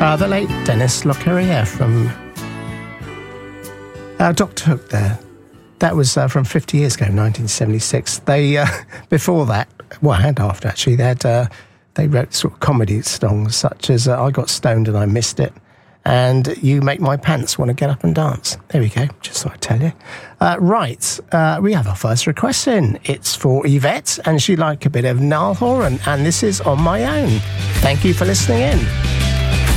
The late Dennis Lockerier from Dr. Hook there. That was from 50 years ago, 1976. They, before that, well, and after actually, they wrote sort of comedy songs such as I Got Stoned and I Missed It, and You Make My Pants Want to Get Up and Dance. There we go, just thought I'd tell you. Right, we have our first request in. It's for Yvette, and she'd like a bit of Niall Horan, and this is On My Own. Thank you for listening in.